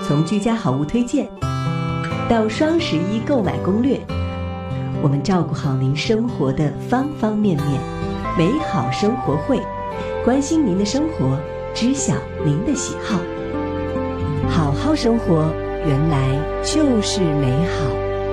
从居家好物推荐到双11购买攻略，我们照顾好您生活的方方面面。美好生活会，关心您的生活，知晓您的喜好。好好生活，原来就是美好。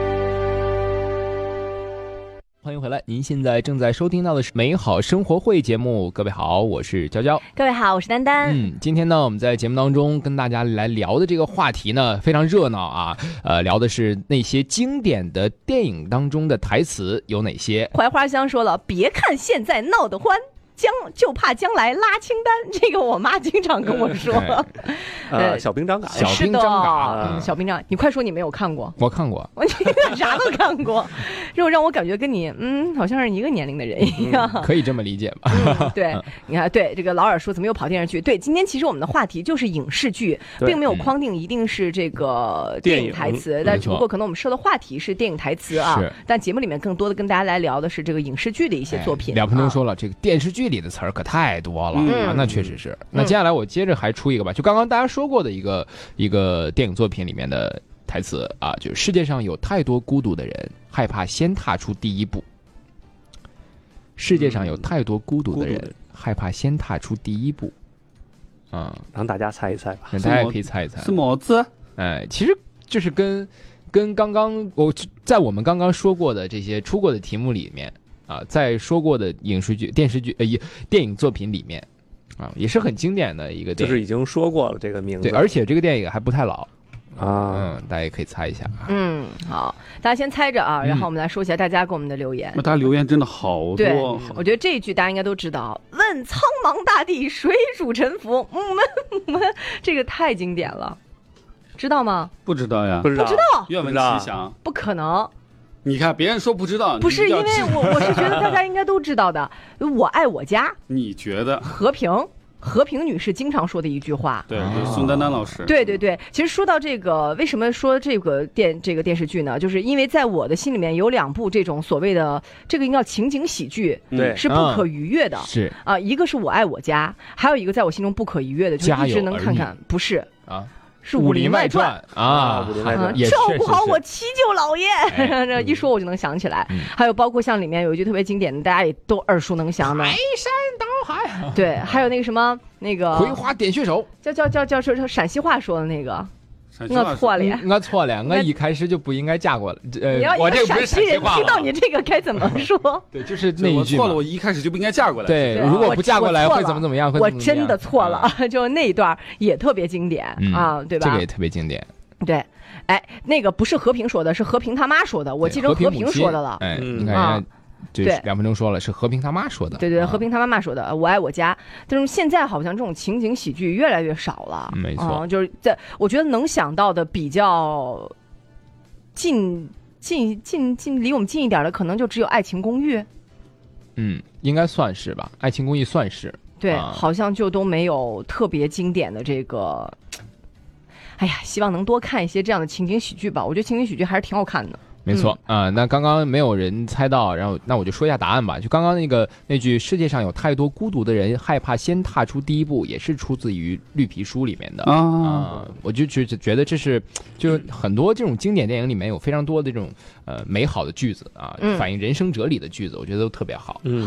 欢迎回来，您现在正在收听到的是美好生活会节目。各位好，我是娇娇。 各位好，我是丹丹。 今天呢，我们在节目当中跟大家来聊的这个话题呢，非常热闹啊。聊的是那些经典的电影当中的台词有哪些。 槐花香说了，别看现在闹得欢，就怕将来拉清单，这个我妈经常跟我说。 小兵张嘎， 小兵张嘎， 小兵张，你快说你没有看过？ 我看过， 我啥都看过，让我感觉跟你好像是一个年龄的人一样。 可以这么理解吧？ 对，你看，对这个老耳说怎么又跑电视剧？对，今天其实我们的话题就是影视剧，并没有框定一定是这个电影台词，但只不过可能我们说的话题是电影台词啊。但节目里面更多的跟大家来聊的是这个影视剧的一些作品。 2分钟说了，这个电视剧里的词儿可太多了啊，那确实是。那接下来我接着还出一个吧，就刚刚大家说过的一个电影作品里面的台词啊，就是世界上有太多孤独的人，害怕先踏出第一步。世界上有太多孤独的人，害怕先踏出第一步。 让大家猜一猜吧。 大家也可以猜一猜。 是么字？ 其实就是跟刚刚在我们刚刚说过的这些出过的题目里面啊，在说过的影视剧、电视剧、电影作品里面啊，也是很经典的一个电影， 就是已经说过了这个名字。 对，而且这个电影还不太老啊。 大家也可以猜一下。 好，大家先猜着啊，然后我们来说一下大家给我们的留言。 大家留言真的好多。 对，我觉得这一句大家应该都知道。问苍茫大地，谁主沉浮？这个太经典了，知道吗？ 不知道呀， 不知道。 愿闻其详。 不可能。 你看别人说不知道， 不是因为我是觉得大家应该都知道的。我爱我家。 你觉得？ 和平女士经常说的一句话。 对，宋丹丹老师。 对，其实说到这个，为什么说这个电视剧呢？就是因为在我的心里面有2部这种所谓的这个应该叫情景喜剧，是不可逾越的。 是啊，一个是我爱我家，还有一个在我心中不可逾越的，就是一直能看看。不是啊。是《武林外传》 啊， 照顾好我七舅老爷，这一说我就能想起来。还有包括像里面有一句特别经典的，大家也都耳熟能详的排山倒海。 对，还有那个什么那个葵花点穴手， 叫陕西话说的那个。我错了， 我一开始就不应该嫁过了。 我这个不是陕西话。 听到你这个该怎么说？ 对，就是那一句。 我错了，我一开始就不应该嫁过来。 对，如果不嫁过来会怎么样？ 我真的错了，就那一段也特别经典啊，对吧？ 这个也特别经典。 对，那个不是和平说的，是和平他妈说的，我记成和平说的了。 你看人家。对，2分钟说了，是和平他妈说的。 对，和平他妈妈说的。我爱我家，但是现在好像这种情景喜剧越来越少了。 没错， 就是我觉得能想到的比较近离我们近一点的，可能就只有《爱情公寓》。 应该算是吧，《爱情公寓》算是。 对，好像就都没有特别经典的这个。哎呀，希望能多看一些这样的情景喜剧吧。我觉得情景喜剧还是挺好看的。 没错那刚刚没有人猜到，然后那我就说一下答案吧。就刚刚那句世界上有太多孤独的人，害怕先踏出第一步，也是出自于绿皮书里面的我就觉得这是就是很多这种经典电影里面有非常多的这种美好的句子啊，反映人生哲理的句子，我觉得都特别好。